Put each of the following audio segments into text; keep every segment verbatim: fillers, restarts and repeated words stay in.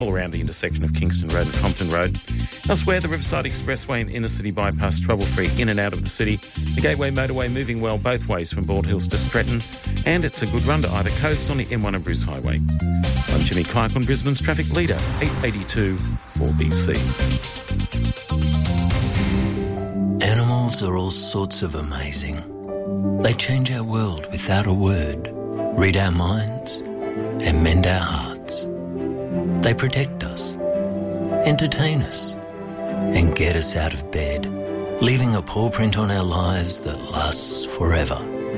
all around the intersection of Kingston Road and Compton Road. Elsewhere, the Riverside Expressway and Inner City Bypass trouble-free in and out of the city. The Gateway Motorway moving well both ways from Bald Hills to Stretton, and it's a good run to either coast on the M one and Bruce Highway. I'm Jimmy Clark on Brisbane's Traffic Leader, eight eighty-two four B C. Animals are all sorts of amazing. They change our world without a word, read our minds, and mend our hearts. They protect us, entertain us, and get us out of bed, leaving a paw print on our lives that lasts forever.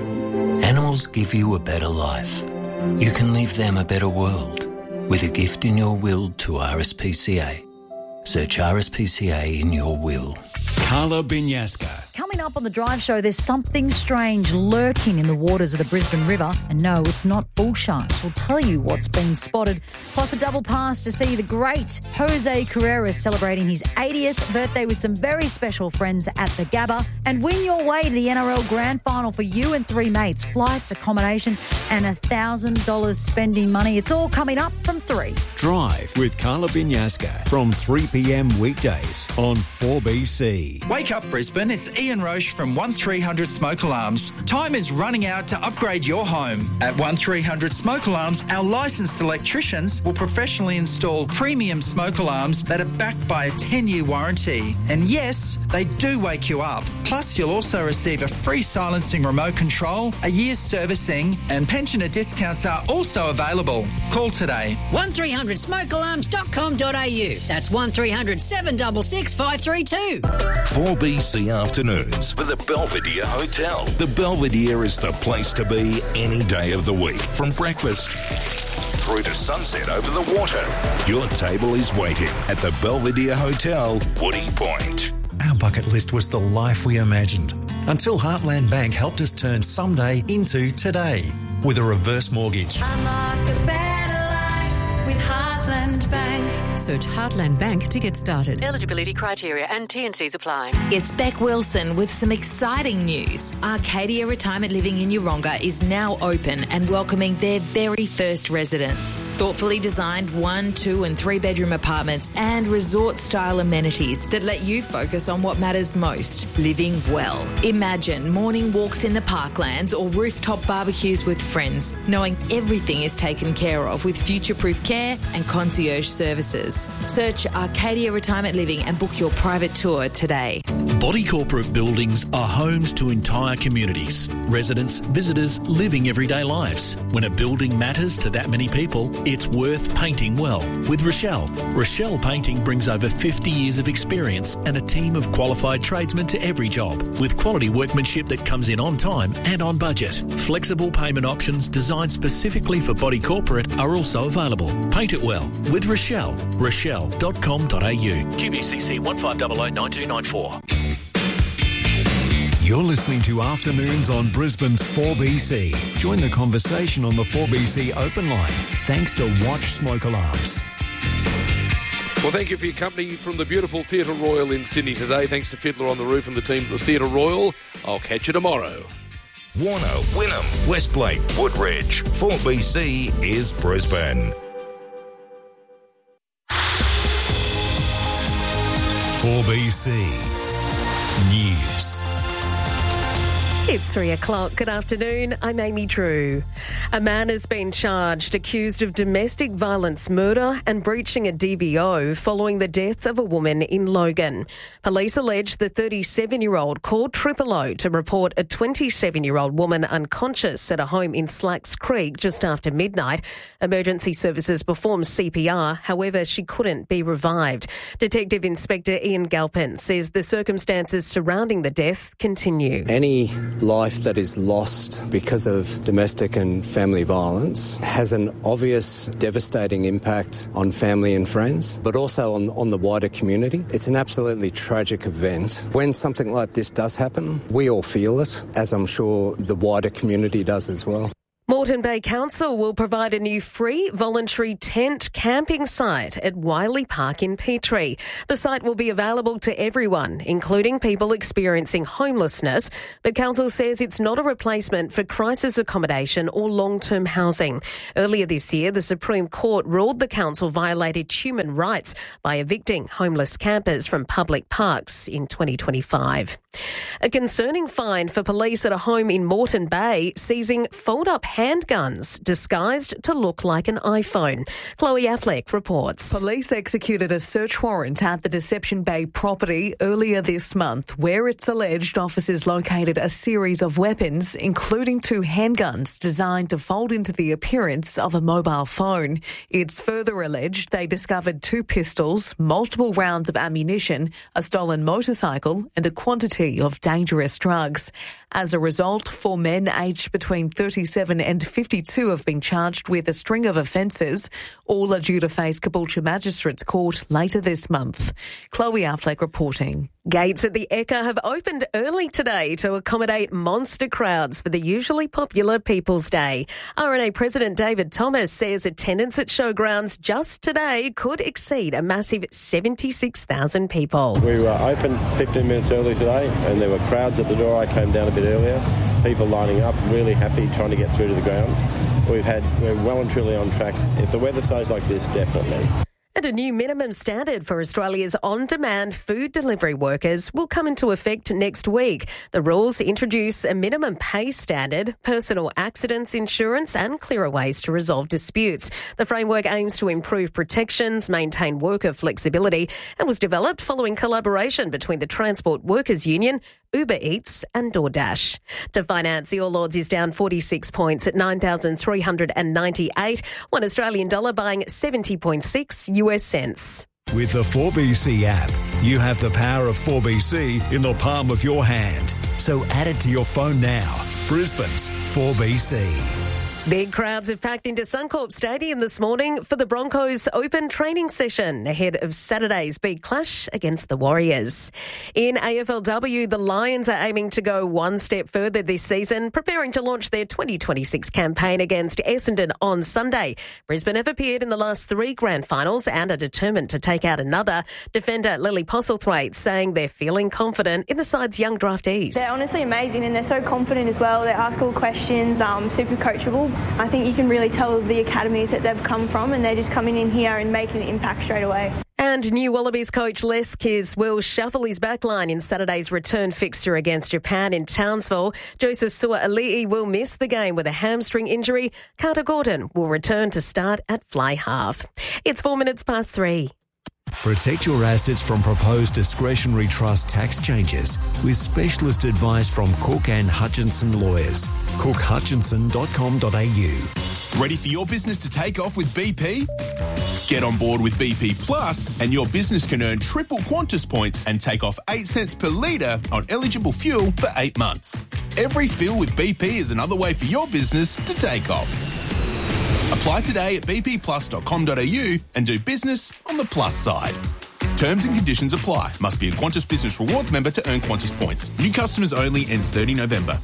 Animals give you a better life. You can leave them a better world with a gift in your will to R S P C A. Search R S P C A in your will. Carla Binyaska. Coming up on the Drive Show, there's something strange lurking in the waters of the Brisbane River. And no, it's not bull sharks. We'll tell you what's been spotted. Plus a double pass to see the great Jose Carreras celebrating his eightieth birthday with some very special friends at the Gabba. And win your way to the N R L Grand Final for you and three mates. Flights, accommodation and one thousand dollars spending money. It's all coming up from three. Drive with Carla Binyaska from three p.m. weekdays on four B C. Wake up Brisbane, it's Ian Roche from one three hundred Smoke Alarms. Time is running out to upgrade your home. At one three hundred Smoke Alarms, our licensed electricians will professionally install premium smoke alarms that are backed by a ten-year warranty. And yes, they do wake you up. Plus, you'll also receive a free silencing remote control, a year's servicing, and pensioner discounts are also available. Call today. one three hundred smoke alarms dot com dot a u. That's one three hundred seven six six five three two. four B C Afternoons with the Belvedere Hotel. The Belvedere is the place to be any day of the week. From breakfast through to sunset over the water. Your table is waiting at the Belvedere Hotel, Woody Point. Our bucket list was the life we imagined until Heartland Bank helped us turn someday into today with a reverse mortgage. Unlock a better life with Heartland Bank. Search Heartland Bank to get started. Eligibility criteria and T and Cs apply. It's Beck Wilson with some exciting news. Arcadia Retirement Living in Yeronga is now open and welcoming their very first residents. Thoughtfully designed one, two and three bedroom apartments and resort-style amenities that let you focus on what matters most, living well. Imagine morning walks in the parklands or rooftop barbecues with friends, knowing everything is taken care of with future-proof care and concierge services. Search Arcadia Retirement Living and book your private tour today. Body Corporate buildings are homes to entire communities. Residents, visitors, living everyday lives. When a building matters to that many people, it's worth painting well. With Rochelle. Rochelle Painting brings over fifty years of experience and a team of qualified tradesmen to every job, with quality workmanship that comes in on time and on budget. Flexible payment options designed specifically for Body Corporate are also available. Paint it well with Rochelle. rochelle dot com dot a u. Q B C C one five zero zero nine two nine four. You're listening to Afternoons on Brisbane's four B C. Join the conversation on the four B C open line, thanks to Watch Smoke Alarms. Well, thank you for your company from the beautiful Theatre Royal in Sydney today. Thanks to Fiddler on the Roof and the team at the Theatre Royal. I'll catch you tomorrow. Warner, Wynnum, Westlake, Woodridge. four B C is Brisbane. four B C News. It's three o'clock. Good afternoon. I'm Amy Drew. A man has been charged accused of domestic violence murder and breaching a D V O following the death of a woman in Logan. Police allege the thirty-seven-year-old called Triple O to report a twenty-seven-year-old woman unconscious at a home in Slacks Creek just after midnight. Emergency services performed C P R, however, she couldn't be revived. Detective Inspector Ian Galpin says the circumstances surrounding the death continue. Any life that is lost because of domestic and family violence has an obvious devastating impact on family and friends, but also on, on the wider community. It's an absolutely tragic event. When something like this does happen, we all feel it, as I'm sure the wider community does as well. More Moreton Bay Council will provide a new free voluntary tent camping site at Wiley Park in Petrie. The site will be available to everyone, including people experiencing homelessness, but Council says it's not a replacement for crisis accommodation or long-term housing. Earlier this year, the Supreme Court ruled the council violated human rights by evicting homeless campers from public parks in twenty twenty-five. A concerning find for police at a home in Moreton Bay, seizing fold-up handguns disguised to look like an iPhone. Chloe Affleck reports. Police executed a search warrant at the Deception Bay property earlier this month, where it's alleged officers located a series of weapons, including two handguns designed to fold into the appearance of a mobile phone. It's further alleged they discovered two pistols, multiple rounds of ammunition, a stolen motorcycle and a quantity of dangerous drugs. As a result, four men aged between thirty-seven and fifty-two have been charged with a string of offences. All are due to face Caboolture Magistrates Court later this month. Chloe Affleck reporting. Gates at the Ekka have opened early today to accommodate monster crowds for the usually popular People's Day. R N A President David Thomas says attendance at showgrounds just today could exceed a massive seventy-six thousand people. We were open fifteen minutes early today and there were crowds at the door. I came down a bit earlier. People lining up, really happy, trying to get through to the grounds. We've had, we're well and truly on track. If the weather stays like this, definitely. And a new minimum standard for Australia's on-demand food delivery workers will come into effect next week. The rules introduce a minimum pay standard, personal accidents insurance and clearer ways to resolve disputes. The framework aims to improve protections, maintain worker flexibility and was developed following collaboration between the Transport Workers Union, Uber Eats and DoorDash. To finance, the All Ords is down forty-six points at nine thousand three hundred ninety-eight. One Australian dollar buying seventy point six U S cents. With the four B C app, you have the power of four B C in the palm of your hand. So add it to your phone now. Brisbane's four B C. Big crowds have packed into Suncorp Stadium this morning for the Broncos Open training session ahead of Saturday's big clash against the Warriors. In A F L W, the Lions are aiming to go one step further this season, preparing to launch their twenty twenty-six campaign against Essendon on Sunday. Brisbane have appeared in the last three grand finals and are determined to take out another. Defender Lily Postlethwaite saying they're feeling confident in the side's young draftees. They're honestly amazing and they're so confident as well. They ask all questions, um, super coachable. I think you can really tell the academies that they've come from and they're just coming in here and making an impact straight away. And new Wallabies coach Les Kiss will shuffle his backline in Saturday's return fixture against Japan in Townsville. Joseph Sua'ali'i will miss the game with a hamstring injury. Carter Gordon will return to start at fly half. It's four minutes past three. Protect your assets from proposed discretionary trust tax changes with specialist advice from Cook and Hutchinson Lawyers. cook hutchinson dot com dot a u. Ready for your business to take off with B P? Get on board with B P Plus and your business can earn triple Qantas points and take off eight cents per litre on eligible fuel for eight months. Every fill with B P is another way for your business to take off. Apply today at b p plus dot com dot a u and do business on the plus side. Terms and conditions apply. Must be a Qantas Business Rewards member to earn Qantas points. New customers only. Ends thirtieth of November.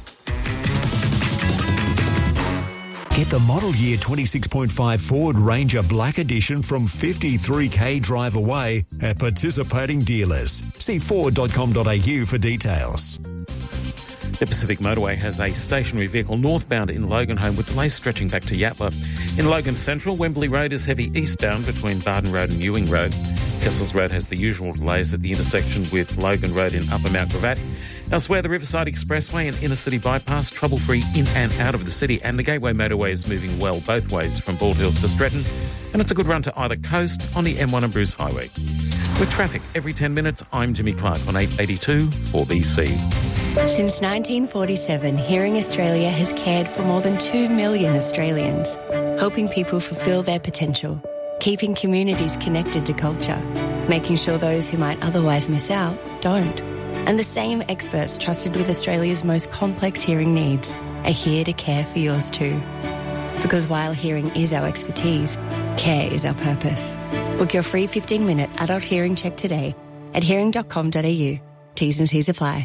Get the model year twenty-six point five Ford Ranger Black Edition from fifty-three k drive away at participating dealers. See ford dot com dot a u for details. The Pacific Motorway has a stationary vehicle northbound in Loganholme with delays stretching back to Yatala. In Logan Central, Wembley Road is heavy eastbound between Barden Road and Ewing Road. Kessels Road has the usual delays at the intersection with Logan Road in Upper Mount Gravatt. Elsewhere, the Riverside Expressway and Inner City Bypass trouble-free in and out of the city, and the Gateway Motorway is moving well both ways from Bald Hills to Stretton, and it's a good run to either coast on the M one and Bruce Highway. With traffic every ten minutes, I'm Jimmy Clark on eight eighty-two four B C. Since nineteen forty-seven, Hearing Australia has cared for more than two million Australians, helping people fulfil their potential, keeping communities connected to culture, making sure those who might otherwise miss out don't. And the same experts trusted with Australia's most complex hearing needs are here to care for yours too. Because while hearing is our expertise, care is our purpose. Book your free fifteen minute adult hearing check today at hearing dot com dot a u. T's and C's apply.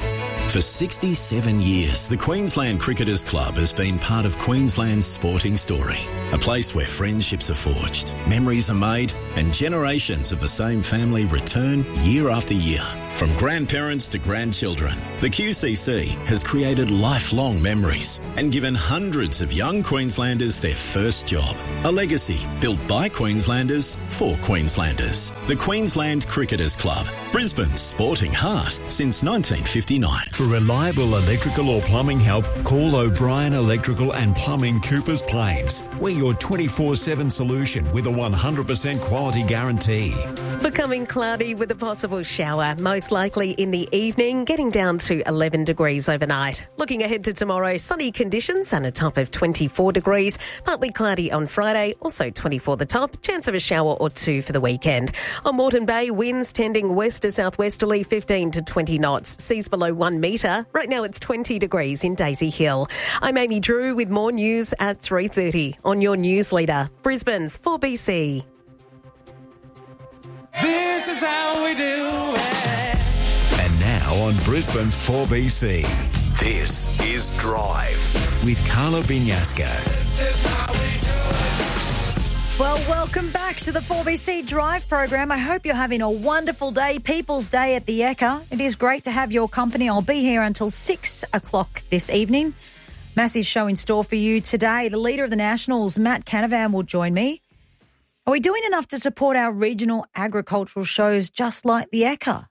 For sixty-seven years, the Queensland Cricketers Club has been part of Queensland's sporting story. A place where friendships are forged, memories are made, and generations of the same family return year after year. From grandparents to grandchildren, the Q C C has created lifelong memories and given hundreds of young Queenslanders their first job. A legacy built by Queenslanders for Queenslanders. The Queensland Cricketers Club, Brisbane's sporting heart since nineteen fifty-nine. For reliable electrical or plumbing help, call O'Brien Electrical and Plumbing, Coopers Plains. We're your twenty-four seven solution with a one hundred percent quality guarantee. Becoming cloudy with a possible shower, most likely in the evening, getting down to eleven degrees overnight. Looking ahead to tomorrow, sunny conditions and a top of twenty-four degrees. Partly cloudy on Friday, also twenty-four the top. Chance of a shower or two for the weekend. On Moreton Bay, winds tending west to southwesterly, fifteen to twenty knots. Seas below one metre. Right now it's twenty degrees in Daisy Hill. I'm Amy Drew with more news at three thirty on your news leader, Brisbane's four B C. This is how we do it. And now on Brisbane's four B C, This is Drive. with Carla Binyasca. Well, welcome back to the four B C Drive program. I hope you're having a wonderful day, People's Day at the Ekka. It is great to have your company. I'll be here until six o'clock this evening. Massive show in store for you today. The leader of the Nationals, Matt Canavan, will join me. Are we doing enough to support our regional agricultural shows just like the Ekka?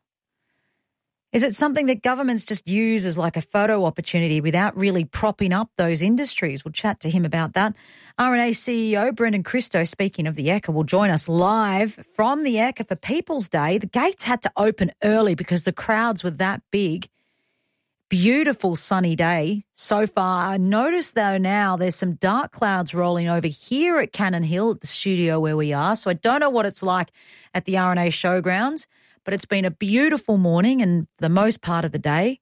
Is it something that governments just use as like a photo opportunity without really propping up those industries? We'll chat to him about that. R N A C E O Brendan Christo, speaking of the Ekka, will join us live from the Ekka for People's Day. The gates had to open early because the crowds were that big. Beautiful sunny day so far. I notice, though, now there's some dark clouds rolling over here at Cannon Hill at the studio where we are. So I don't know what it's like at the R N A Showgrounds, but it's been a beautiful morning and for the most part of the day.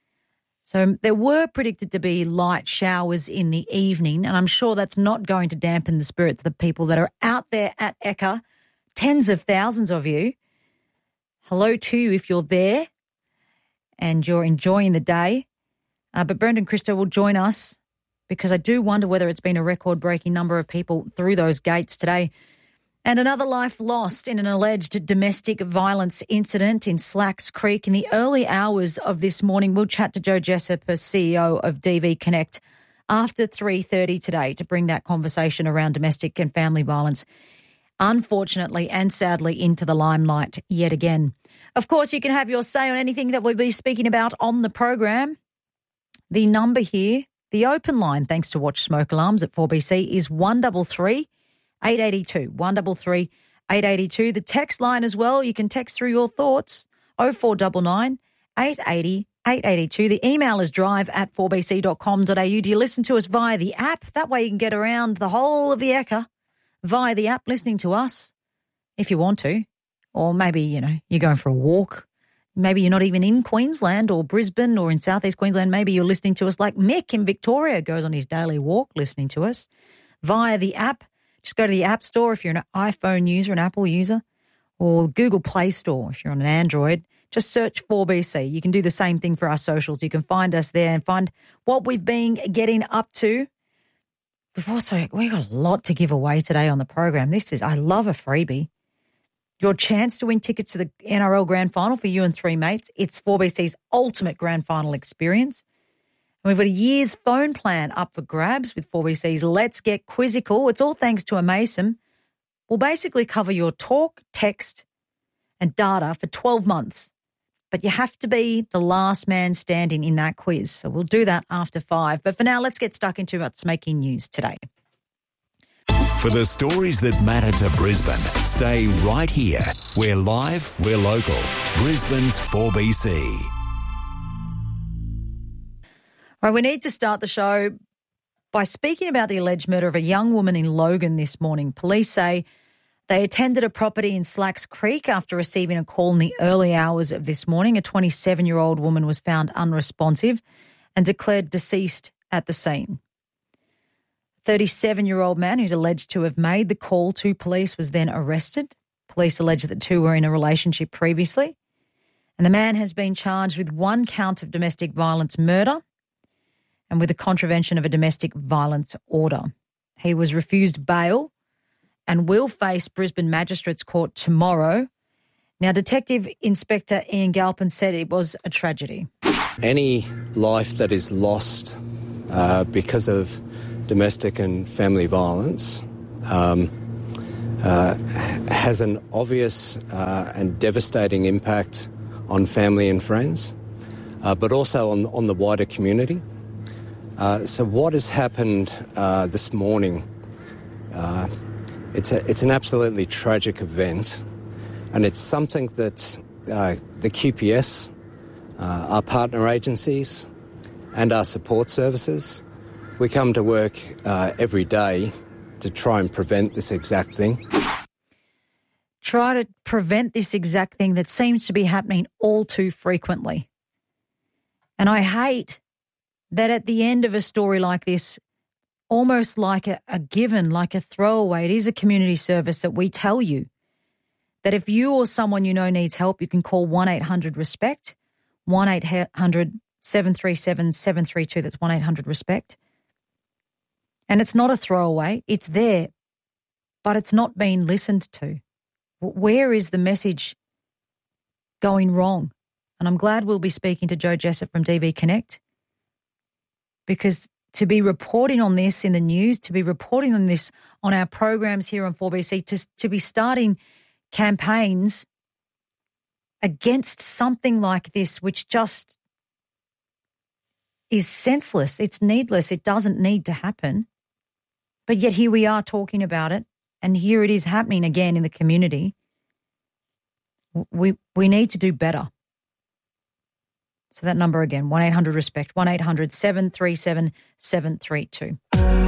So there were predicted to be light showers in the evening, and I'm sure that's not going to dampen the spirits of the people that are out there at Ekka. Tens of thousands of you. Hello to you if you're there and you're enjoying the day. Uh, but Brendan Christo will join us because I do wonder whether it's been a record-breaking number of people through those gates today. And another life lost in an alleged domestic violence incident in Slacks Creek in the early hours of this morning. We'll chat to Joe Jessup, C E O of D V Connect, after three thirty today to bring that conversation around domestic and family violence, unfortunately and sadly, into the limelight yet again. Of course, you can have your say on anything that we'll be speaking about on the program. The number here, the open line, thanks to Watch Smoke Alarms at four B C, is one three three, eight eight two. one three three, eight eight two. The text line as well, you can text through your thoughts, oh four nine nine, eight eight zero, eight eight two. The email is drive at four b c dot com dot a u. Do you listen to us via the app? That way you can get around the whole of the Ekka via the app, listening to us if you want to. Or maybe, you know, you're going for a walk. Maybe you're not even in Queensland or Brisbane or in southeast Queensland. Maybe you're listening to us like Mick in Victoria goes on his daily walk listening to us via the app. Just go to the App Store if you're an iPhone user, an Apple user, or Google Play Store if you're on an Android. Just search four B C. You can do the same thing for our socials. You can find us there and find what we've been getting up to. We've also, we've got a lot to give away today on the program. This is, I love a freebie. Your chance to win tickets to the N R L Grand Final for you and three mates. It's four B C's ultimate Grand Final experience. And we've got a year's phone plan up for grabs with four B C's Let's Get Quizzical. It's all thanks to Amaysim. We'll basically cover your talk, text and data for twelve months. But you have to be the last man standing in that quiz. So we'll do that after five. But for now, let's get stuck into what's making news today. For the stories that matter to Brisbane, stay right here. We're live, we're local. Brisbane's four B C. All right, we need to start the show by speaking about the alleged murder of a young woman in Logan this morning. Police say they attended a property in Slacks Creek after receiving a call in the early hours of this morning. A twenty-seven-year-old woman was found unresponsive and declared deceased at the scene. thirty-seven-year-old man who's alleged to have made the call to police was then arrested. Police allege that the two were in a relationship previously. And the man has been charged with one count of domestic violence murder and with the contravention of a domestic violence order. He was refused bail and will face Brisbane Magistrates Court tomorrow. Now, Detective Inspector Ian Galpin said it was a tragedy. Any life that is lost uh, because of domestic and family violence um, uh, has an obvious uh, and devastating impact on family and friends, uh, but also on, on the wider community. Uh, so what has happened uh, this morning, uh, it's, a, it's an absolutely tragic event, and it's something that uh, the Q P S, uh, our partner agencies and our support services, we come to work uh, every day to try and prevent this exact thing. Try to prevent this exact thing that seems to be happening all too frequently. And I hate that at the end of a story like this, almost like a, a given, like a throwaway, it is a community service that we tell you that if you or someone you know needs help, you can call one eight hundred RESPECT, one eight hundred seven three seven seven three two, that's one eight hundred RESPECT. And it's not a throwaway, it's there, but it's not being listened to. Where is the message going wrong? And I'm glad we'll be speaking to Joe Jessup from D V Connect, because to be reporting on this in the news, to be reporting on this on our programs here on four B C, to, to be starting campaigns against something like this, which just is senseless, it's needless, it doesn't need to happen. But yet here we are talking about it, and here it is happening again in the community. We we need to do better. So that number again, one eight hundred RESPECT, one eight hundred seven three seven seven three two.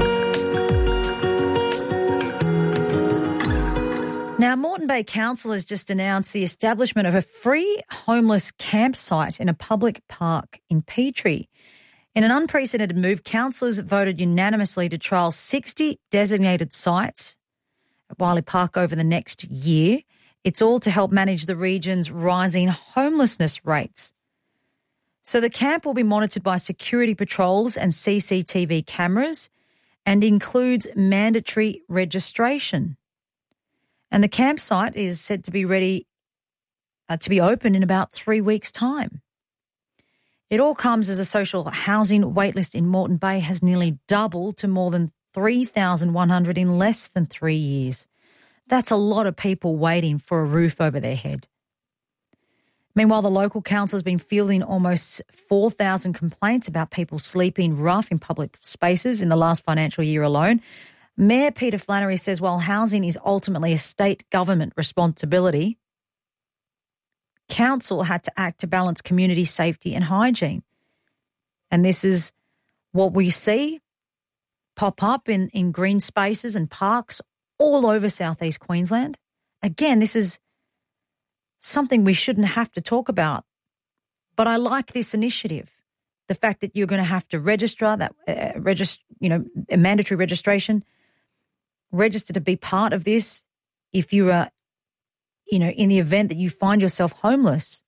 Now, Moreton Bay Council has just announced the establishment of a free homeless campsite in a public park in Petrie. In an unprecedented move, councillors voted unanimously to trial sixty designated sites at Wiley Park over the next year. It's all to help manage the region's rising homelessness rates. So the camp will be monitored by security patrols and C C T V cameras and includes mandatory registration. And the campsite is said to be ready uh, to be open in about three weeks' time. It all comes as a social housing waitlist in Moreton Bay has nearly doubled to more than three thousand one hundred in less than three years. That's a lot of people waiting for a roof over their head. Meanwhile, the local council has been fielding almost four thousand complaints about people sleeping rough in public spaces in the last financial year alone. Mayor Peter Flannery says while housing is ultimately a state government responsibility, council had to act to balance community safety and hygiene. And this is what we see pop up in, in green spaces and parks all over southeast Queensland. Again, this is something we shouldn't have to talk about. But I like this initiative, the fact that you're going to have to register, that uh, register, you know, a mandatory registration, register to be part of this. If you are, you know, in the event that you find yourself homeless,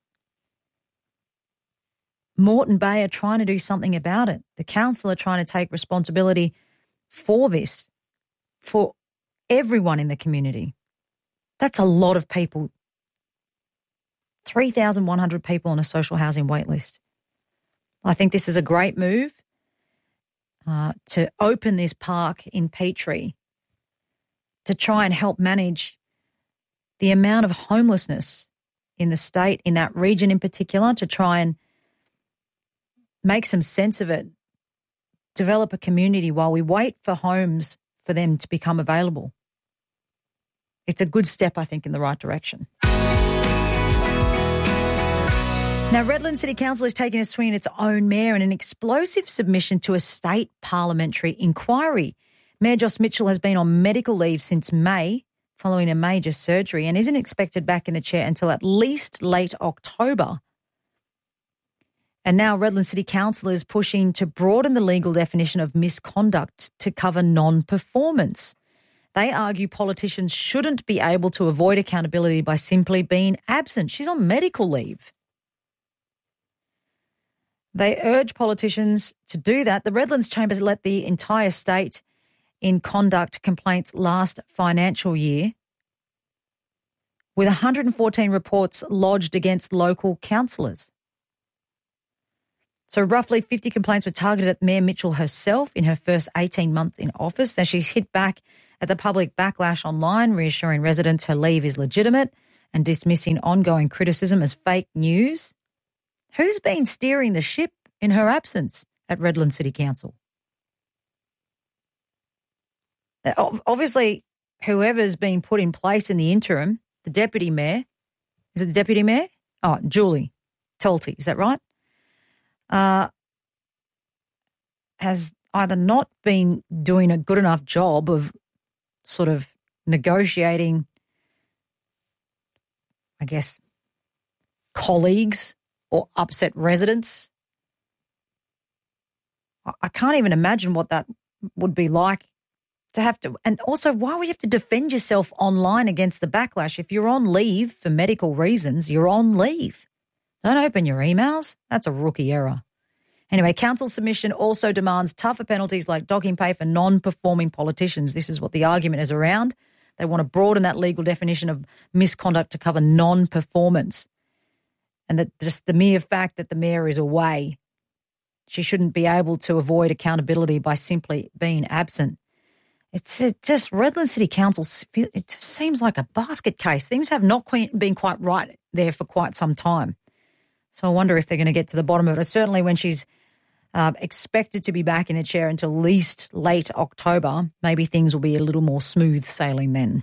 Moreton Bay are trying to do something about it. The council are trying to take responsibility for this, for everyone in the community. That's a lot of people. three thousand one hundred people on a social housing wait list. I think this is a great move uh, to open this park in Petrie to try and help manage the amount of homelessness in the state, in that region in particular, to try and make some sense of it, develop a community while we wait for homes for them to become available. It's a good step, I think, in the right direction. Now, Redland City Council is taking a swing at its own mayor in an explosive submission to a state parliamentary inquiry. Mayor Joss Mitchell has been on medical leave since May following a major surgery and isn't expected back in the chair until at least late October. And now Redland City Council is pushing to broaden the legal definition of misconduct to cover non-performance. They argue politicians shouldn't be able to avoid accountability by simply being absent. She's on medical leave. They urge politicians to do that. The Redlands Chamber let the entire state in conduct complaints last financial year, with one hundred fourteen reports lodged against local councillors. So roughly fifty complaints were targeted at Mayor Mitchell herself in her first eighteen months in office. Now she's hit back at the public backlash online, reassuring residents her leave is legitimate and dismissing ongoing criticism as fake news. Who's been steering the ship in her absence at Redlands City Council? Obviously, whoever's been put in place in the interim, the deputy mayor, is it the deputy mayor? Oh, Julie Talty, is that right? Uh, has either not been doing a good enough job of sort of negotiating, I guess, colleagues or upset residents. I can't even imagine what that would be like to have to, and also why would you have to defend yourself online against the backlash? If you're on leave for medical reasons, you're on leave. Don't open your emails. That's a rookie error. Anyway, council submission also demands tougher penalties like docking pay for non-performing politicians. This is what the argument is around. They want to broaden that legal definition of misconduct to cover non-performance. And that just the mere fact that the mayor is away, she shouldn't be able to avoid accountability by simply being absent. It's it just Redlands City Council, it just seems like a basket case. Things have not been quite right there for quite some time. So I wonder if they're going to get to the bottom of it. Certainly when she's uh, expected to be back in the chair until at least late October, maybe things will be a little more smooth sailing then.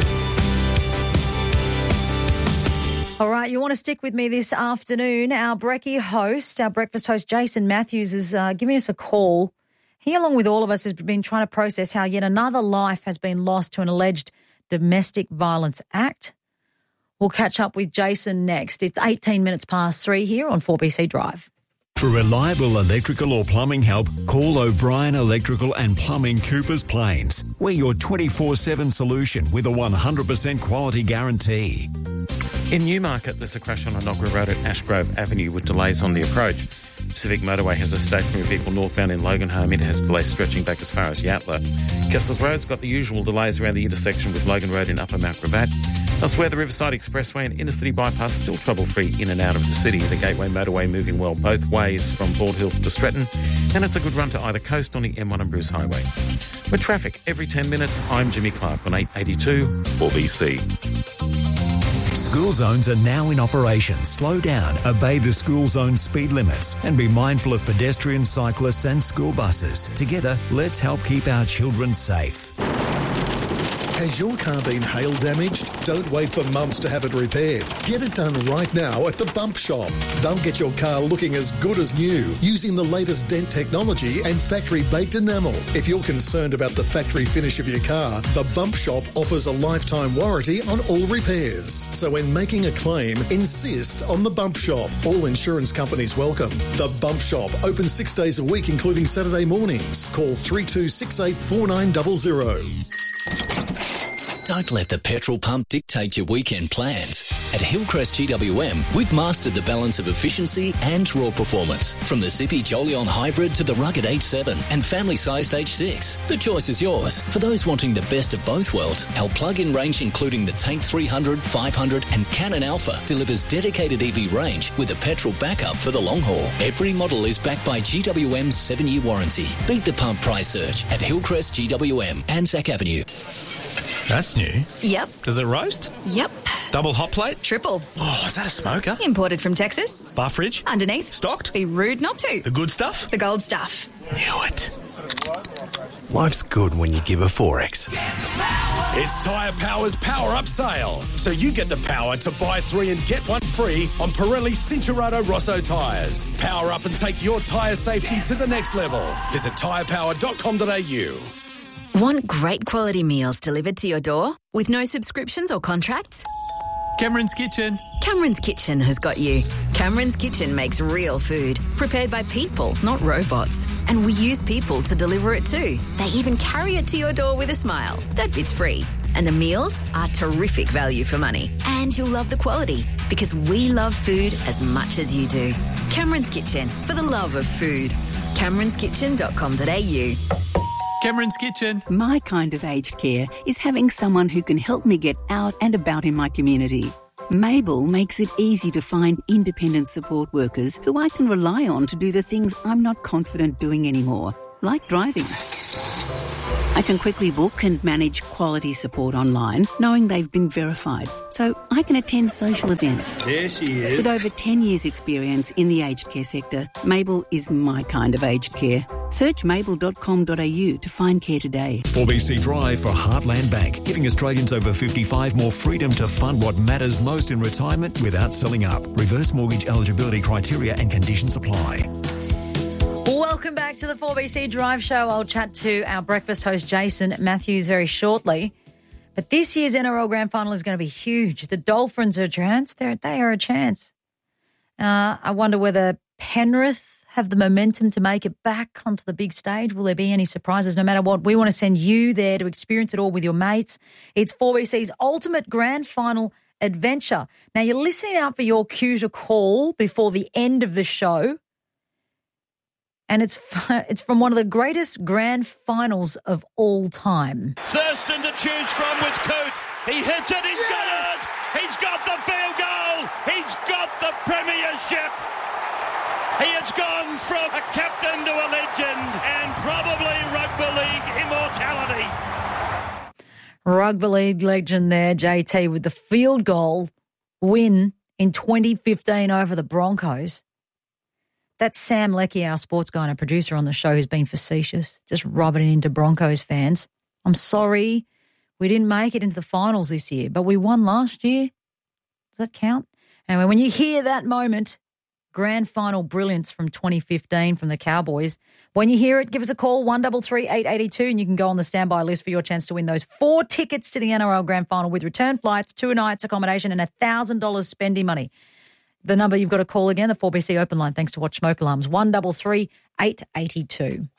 All right, you want to stick with me this afternoon. Our brekkie host, our breakfast host, Jason Matthews, is uh, giving us a call. He, along with all of us, has been trying to process how yet another life has been lost to an alleged domestic violence act. We'll catch up with Jason next. It's eighteen minutes past three here on four B C Drive. For reliable electrical or plumbing help, call O'Brien Electrical and Plumbing, Coopers Plains. We're your twenty-four seven solution with a one hundred percent quality guarantee. In Newmarket, there's a crash on Enoggera Road at Ashgrove Avenue with delays on the approach. Pacific Motorway has a stationary vehicle northbound in Loganholme. It has delays stretching back as far as Yatala. Kessels Road's got the usual delays around the intersection with Logan Road in Upper Mount Gravatt. Elsewhere, the Riverside Expressway and Inner City Bypass still trouble-free in and out of the city. The Gateway Motorway moving well both ways from Bald Hills to Stretton, and it's a good run to either coast on the M one and Bruce Highway. With traffic every ten minutes, I'm Jimmy Clark on eight eighty-two four B C. School zones are now in operation. Slow down, obey the school zone speed limits, and be mindful of pedestrians, cyclists and school buses. Together, let's help keep our children safe. Has your car been hail damaged? Don't wait for months to have it repaired. Get it done right now at the Bump Shop. They'll get your car looking as good as new using the latest dent technology and factory-baked enamel. If you're concerned about the factory finish of your car, the Bump Shop offers a lifetime warranty on all repairs. So when making a claim, insist on the Bump Shop. All insurance companies welcome. The Bump Shop, open six days a week, including Saturday mornings. Call three two six eight four nine zero zero. Don't let the petrol pump dictate your weekend plans. At Hillcrest G W M, we've mastered the balance of efficiency and raw performance. From the zippy Jolion Hybrid to the rugged H seven and family-sized H six. The choice is yours. For those wanting the best of both worlds, our plug-in range including the Tank three hundred, five hundred and Cannon Alpha delivers dedicated E V range with a petrol backup for the long haul. Every model is backed by G W M's seven-year warranty. Beat the pump price surge at Hillcrest G W M, Anzac Avenue. That's new. Yep. Does it roast? Yep. Double hot plate? Triple. Oh, is that a smoker? Imported from Texas. Bar fridge? Underneath. Stocked? Be rude not to. The good stuff? The gold stuff. Knew it. Life's good when you give a Forex. It's Tyre Power's Power Up Sale. So you get the power to buy three and get one free on Pirelli Cincherato Rosso tyres. Power up and take your tyre safety to the next level. Visit tyre power dot com dot a u. Want great quality meals delivered to your door with no subscriptions or contracts? Cameron's Kitchen. Cameron's Kitchen has got you. Cameron's Kitchen makes real food, prepared by people, not robots. And we use people to deliver it too. They even carry it to your door with a smile. That bit's free. And the meals are terrific value for money. And you'll love the quality. because we love food as much as you do. Cameron's Kitchen, for the love of food. camerons kitchen dot com dot a u. Cameron's Kitchen. My kind of aged care is having someone who can help me get out and about in my community. Mabel makes it easy to find independent support workers who I can rely on to do the things I'm not confident doing anymore, like driving. I can quickly book and manage quality support online, knowing they've been verified, so I can attend social events. There she is. With over ten years' experience in the aged care sector, Mabel is my kind of aged care. Search mabel dot com dot a u to find care today. four B C Drive for Heartland Bank, giving Australians over fifty-five more freedom to fund what matters most in retirement without selling up. Reverse mortgage eligibility criteria and conditions apply. Welcome back to the four B C Drive Show. I'll chat to our breakfast host, Jason Matthews, very shortly. But this year's N R L Grand Final is going to be huge. The Dolphins are a chance. They're, they are a chance. Uh, I wonder whether Penrith have the momentum to make it back onto the big stage. Will there be any surprises? No matter what, we want to send you there to experience it all with your mates. It's four B C's ultimate Grand Final adventure. Now, you're listening out for your cue to call before the end of the show. And it's it's from one of the greatest grand finals of all time. Thurston to choose from with Coote. He hits it, he's yes! got it! He's got the field goal! He's got the premiership! He has gone from a captain to a legend and probably rugby league immortality. Rugby league legend there, J T, with the field goal win in twenty fifteen over the Broncos. That's Sam Leckie, our sports guy and a producer on the show, who's been facetious, just rubbing it into Broncos fans. I'm sorry we didn't make it into the finals this year, but we won last year. Does that count? Anyway, when you hear that moment, grand final brilliance from twenty fifteen from the Cowboys, when you hear it, give us a call, one three three, eight eight two, and you can go on the standby list for your chance to win those four tickets to the N R L Grand Final with return flights, two nights accommodation, and one thousand dollars spending money. The number you've got to call again, the four B C open line, thanks to Watch Smoke Alarms, one three three, eight eight two.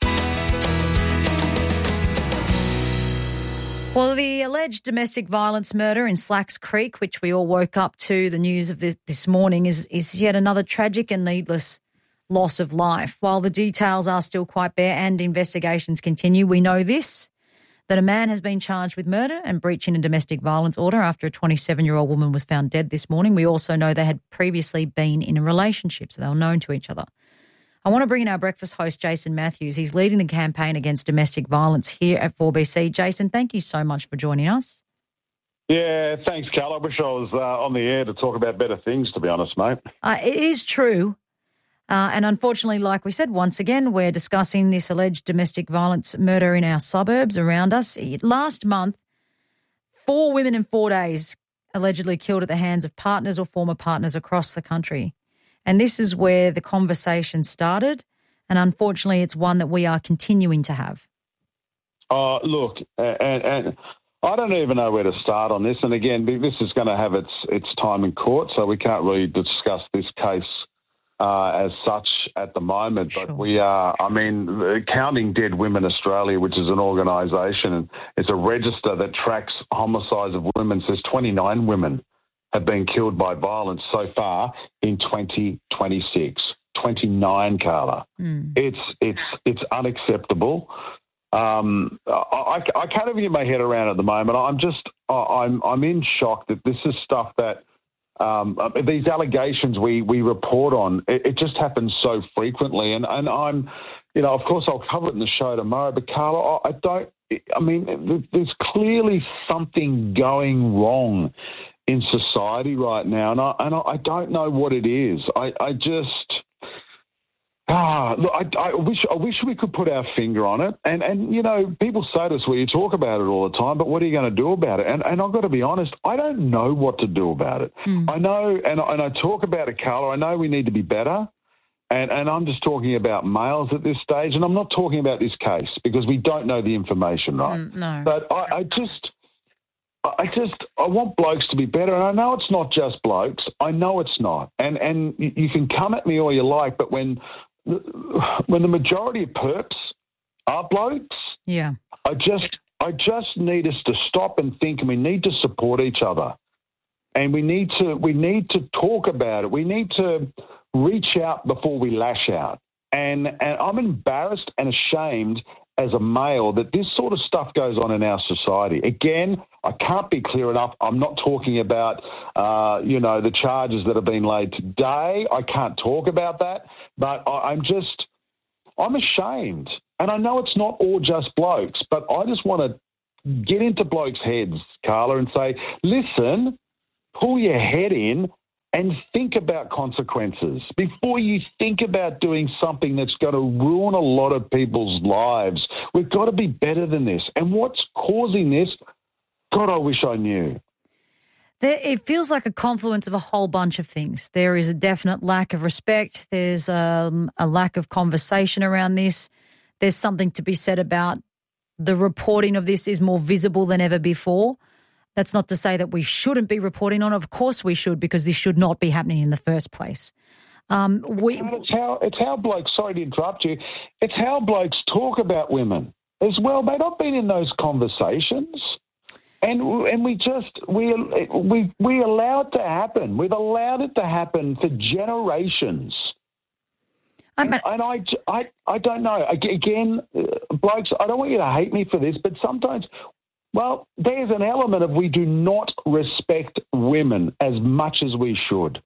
Well, the alleged domestic violence murder in Slacks Creek, which we all woke up to the news of this, this morning, is, is yet another tragic and needless loss of life. While the details are still quite bare and investigations continue, we know this, that a man has been charged with murder and breaching a domestic violence order after a twenty-seven-year-old woman was found dead this morning. We also know they had previously been in a relationship, so they were known to each other. I want to bring in our breakfast host, Jason Matthews. He's leading the campaign against domestic violence here at four B C. Jason, thank you so much for joining us. Yeah, thanks, Carl. I wish I was uh, on the air to talk about better things, to be honest, mate. Uh, it is true. Uh, and unfortunately, like we said, once again, we're discussing this alleged domestic violence murder in our suburbs around us. Last month, four women in four days allegedly killed at the hands of partners or former partners across the country. And this is where the conversation started. And unfortunately, it's one that we are continuing to have. Oh, uh, look, and, and I don't even know where to start on this. And again, this is going to have its, its time in court, so we can't really discuss this case Uh, as such at the moment, but sure. we are, I mean, Counting Dead Women Australia, which is an organisation, and it's a register that tracks homicides of women, says twenty-nine women have been killed by violence so far in twenty twenty-six. twenty-nine, Carla. Mm. It's, it's, it's unacceptable. Um, I, I can't even get my head around it at the moment. I'm just, I'm, I'm in shock that this is stuff that, Um, these allegations we, we report on, it, it just happens so frequently. And, and I'm, you know, of course I'll cover it in the show tomorrow, but Carla, I don't, I mean, there's clearly something going wrong in society right now. And I, and I don't know what it is. I, I just, ah, look, I, I wish I wish we could put our finger on it. And, and, you know, people say to us, well, you talk about it all the time, but what are you going to do about it? And, and I've got to be honest, I don't know what to do about it. Mm. I know, and, and I talk about it, Carla, I know we need to be better. And, and I'm just talking about males at this stage, and I'm not talking about this case because we don't know the information, right? Mm, no. But I, I just... I just, I want blokes to be better. And I know it's not just blokes. I know it's not. And and you can come at me all you like, but when when the majority of perps are blokes, yeah, I just I just need us to stop and think, and we need to support each other. and we need to we need to talk about it. We need to reach out before we lash out. And and I'm embarrassed and ashamed as a male that this sort of stuff goes on in our society. Again, I can't be clear enough. I'm not talking about, uh, you know, the charges that have been laid today. I can't talk about that. But I, I'm just, I'm ashamed. And I know it's not all just blokes, but I just want to get into blokes' heads, Carla, and say, listen, pull your head in and think about consequences before you think about doing something that's going to ruin a lot of people's lives. We've got to be better than this. And what's causing this, God, I wish I knew. There, it feels like a confluence of a whole bunch of things. There is a definite lack of respect. There's um, a lack of conversation around this. There's something to be said about the reporting of this is more visible than ever before. That's not to say that we shouldn't be reporting on it. Of course we should, because this should not be happening in the first place. Um, we, it's how it's how blokes, sorry to interrupt you, it's how blokes talk about women as well. They've not been in those conversations. And and we just, we, we, we allow it to happen. We've allowed it to happen for generations. And, and I, I, I don't know. Again, blokes, I don't want you to hate me for this, but sometimes... Well, there's an element of we do not respect women as much as we should.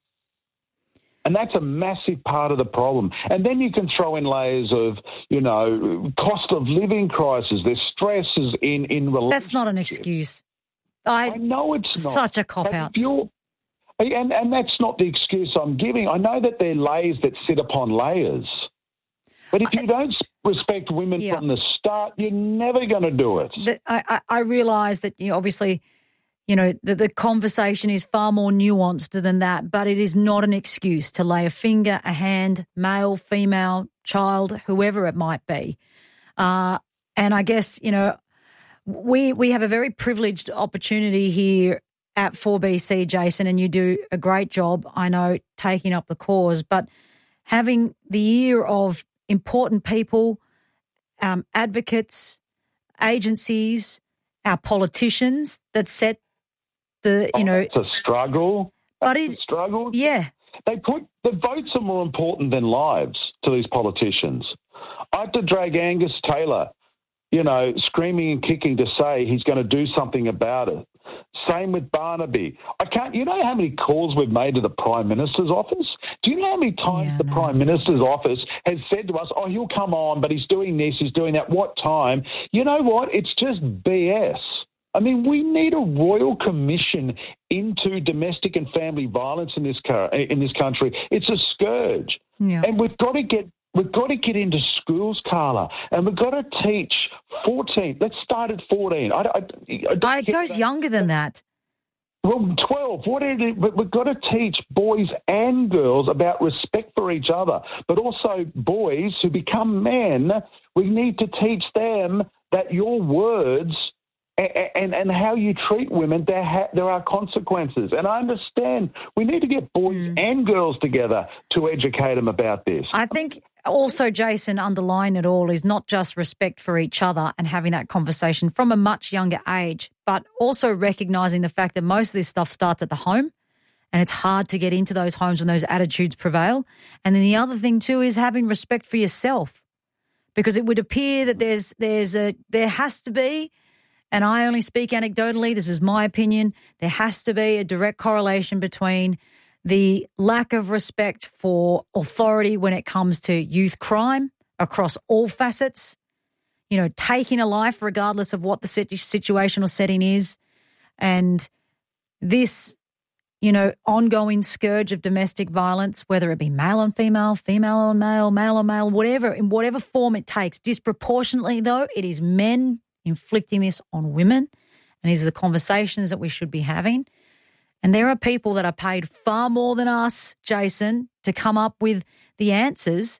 And that's a massive part of the problem. And then you can throw in layers of, you know, cost of living crisis. There's stresses in, in relationships. That's not an excuse. I, I know it's not. Such a cop-out. And, and that's not the excuse I'm giving. I know that there are layers that sit upon layers. But if you don't respect women yeah. from the start, you're never going to do it. The, I, I realise that, you know, obviously, you know, the, the conversation is far more nuanced than that, but it is not an excuse to lay a finger, a hand, male, female, child, whoever it might be. Uh, and I guess, you know, we we have a very privileged opportunity here at four B C, Jason, and you do a great job, I know, taking up the cause, but having the ear of important people, um, advocates, agencies, our politicians that set the, you oh, know... It's a struggle. But it's it, a struggle. Yeah. They put, the votes are more important than lives to these politicians. I had to drag Angus Taylor, you know, screaming and kicking to say he's going to do something about it. Same with Barnaby. I can't. You know how many calls we've made to the Prime Minister's office? Do you know how many times yeah, the no. Prime Minister's office has said to us, oh, he'll come on, but he's doing this, he's doing that. What time? You know what? It's just B S. I mean, we need a royal commission into domestic and family violence in this car, in this country. It's a scourge. Yeah. And we've got to get We've got to get into schools, Carla, and we've got to teach fourteen. Let's start at fourteen. I, I, I it goes younger than that. Well, twelve. What is it? But we've got to teach boys and girls about respect for each other, but also boys who become men. We need to teach them that your words and, and, and how you treat women, there, ha- there are consequences. And I understand we need to get boys mm. and girls together to educate them about this. I think also, Jason, underlying it all is not just respect for each other and having that conversation from a much younger age, but also recognising the fact that most of this stuff starts at the home and it's hard to get into those homes when those attitudes prevail. And then the other thing too is having respect for yourself, because it would appear that there's there's a there has to be, and I only speak anecdotally, this is my opinion, there has to be a direct correlation between the lack of respect for authority when it comes to youth crime across all facets, you know, taking a life regardless of what the situation or setting is, and this, you know, ongoing scourge of domestic violence, whether it be male on female, female on male, male on male, whatever, in whatever form it takes. Disproportionately, though, it is men inflicting this on women, and these are the conversations that we should be having. And there are people that are paid far more than us, Jason, to come up with the answers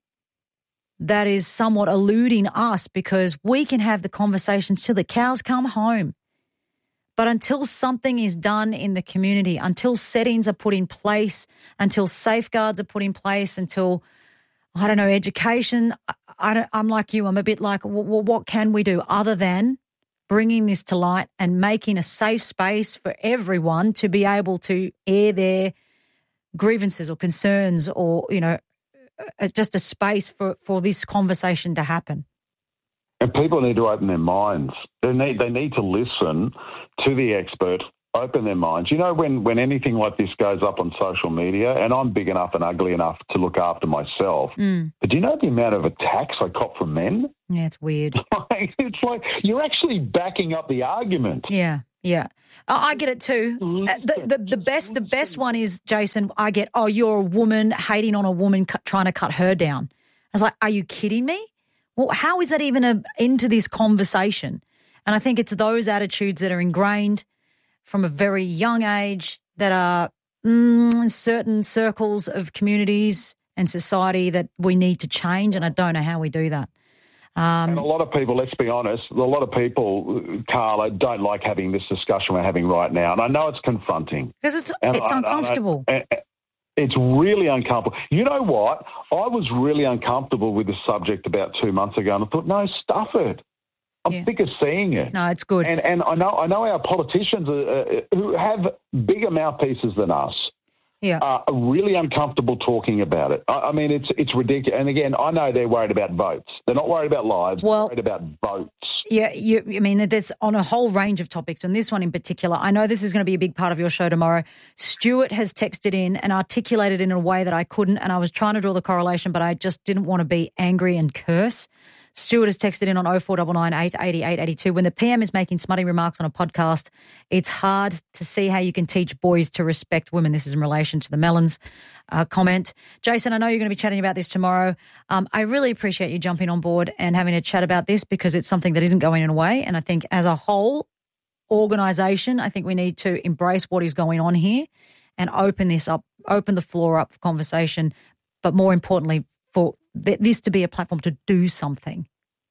that is somewhat eluding us, because we can have the conversations till the cows come home. But until something is done in the community, until settings are put in place, until safeguards are put in place, until, I don't know, education, I don't, I'm like you, I'm a bit like, well, what can we do other than bringing this to light and making a safe space for everyone to be able to air their grievances or concerns or, you know, just a space for, for this conversation to happen. And people need to open their minds. They need they need to listen to the expert, open their minds. You know, when, when anything like this goes up on social media, and I'm big enough and ugly enough to look after myself, mm. but do you know the amount of attacks I cop from men? Yeah, it's weird. It's like you're actually backing up the argument. Yeah, yeah. I I get it too. Uh, the, the the best the best one is, Jason, I get, oh, you're a woman hating on a woman cu- trying to cut her down. I was like, are you kidding me? Well, how is that even a, into this conversation? And I think it's those attitudes that are ingrained from a very young age that are mm, in certain circles of communities and society that we need to change, and I don't know how we do that. Um, and a lot of people, let's be honest, a lot of people, Carla, don't like having this discussion we're having right now. And I know it's confronting. Because it's, and it's I, uncomfortable. I, I, It's really uncomfortable. You know what? I was really uncomfortable with the subject about two months ago, and I thought, no, stuff it. I'm Yeah. sick of seeing it. No, it's good. And and I know I know our politicians are, uh, who have bigger mouthpieces than us yeah. are really uncomfortable talking about it. I, I mean, it's it's ridiculous. And again, I know they're worried about votes. They're not worried about lives. Well, they're worried about votes. Yeah, you, I mean, there's on a whole range of topics, and this one in particular. I know this is going to be a big part of your show tomorrow. Stuart has texted in and articulated in a way that I couldn't, and I was trying to draw the correlation, but I just didn't want to be angry and curse. Stuart has texted in on oh four nine nine, eight eight eight, eight two. When the P M is making smutty remarks on a podcast, it's hard to see how you can teach boys to respect women. This is in relation to the Melons uh, comment. Jason, I know you're going to be chatting about this tomorrow. Um, I really appreciate you jumping on board and having a chat about this because it's something that isn't going away. And I think as a whole organisation, I think we need to embrace what is going on here and open this up, open the floor up for conversation, but more importantly, for th- this to be a platform to do something.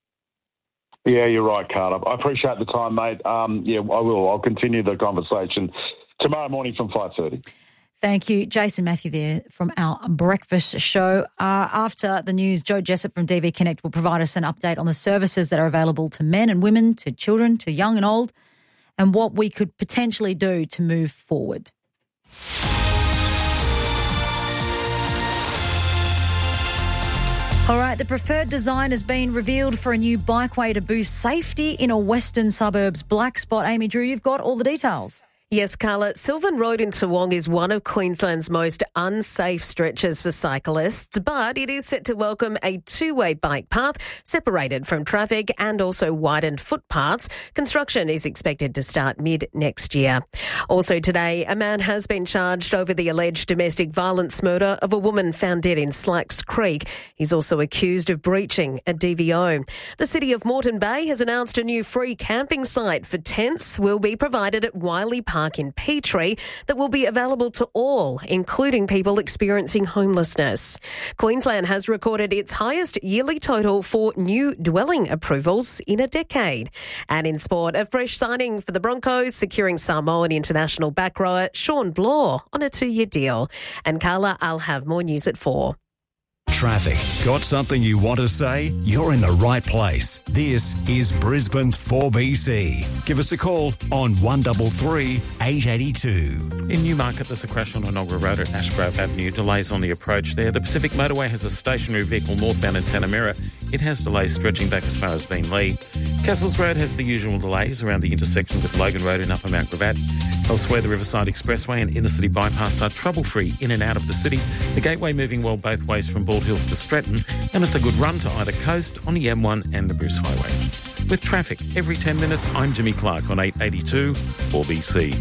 Yeah, you're right, Carla. I appreciate the time, mate. Um, yeah, I will. I'll continue the conversation tomorrow morning from five thirty. Thank you. Jason Matthew there from our breakfast show. Uh, after the news, Joe Jessup from D V Connect will provide us an update on the services that are available to men and women, to children, to young and old, and what we could potentially do to move forward. All right, the preferred design has been revealed for a new bikeway to boost safety in a western suburbs black spot. Amy Drew, you've got all the details. Yes, Carla. Sylvan Road in Toowong is one of Queensland's most unsafe stretches for cyclists, but it is set to welcome a two-way bike path separated from traffic and also widened footpaths. Construction is expected to start mid-next year. Also today, a man has been charged over the alleged domestic violence murder of a woman found dead in Slacks Creek. He's also accused of breaching a D V O. The city of Moreton Bay has announced a new free camping site for tents will be provided at Wiley Park in Petrie that will be available to all, including people experiencing homelessness. Queensland has recorded its highest yearly total for new dwelling approvals in a decade. And in sport, a fresh signing for the Broncos, securing Samoan international back rower Sean Blaw on a two-year deal. And Carla, I'll have more news at four. Traffic. Got something you want to say? You're in the right place. This is Brisbane's four B C. Give us a call on one three three, eight eight two. In Newmarket, there's a crash on Onogra Road at Ashgrove Avenue. Delays on the approach there. The Pacific Motorway has a stationary vehicle northbound in Tanamera. It has delays stretching back as far as Beenleigh. Castles Road has the usual delays around the intersection with Logan Road in Upper Mount Gravatt. Elsewhere, the Riverside Expressway and Inner City Bypass are trouble-free in and out of the city. The Gateway moving well both ways from Bald Hills to Stratton, and it's a good run to either coast on the M one and the Bruce Highway. With traffic every ten minutes, I'm Jimmy Clark on eight eighty-two four B C.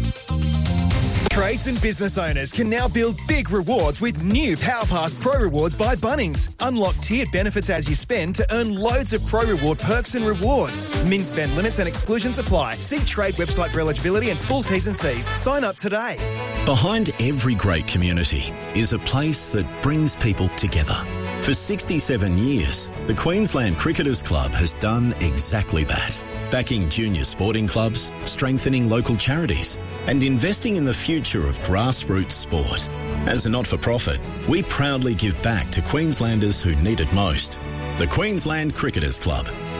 Trades and business owners can now build big rewards with new PowerPass Pro Rewards by Bunnings. Unlock tiered benefits as you spend to earn loads of Pro Reward perks and rewards. Min spend limits and exclusions apply. See Trade website for eligibility and full T's and C's. Sign up today. Behind every great community is a place that brings people together. For sixty-seven years, the Queensland Cricketers Club has done exactly that. Backing junior sporting clubs, strengthening local charities, and investing in the future of grassroots sport. As a not-for-profit, we proudly give back to Queenslanders who need it most. The Queensland Cricketers Club.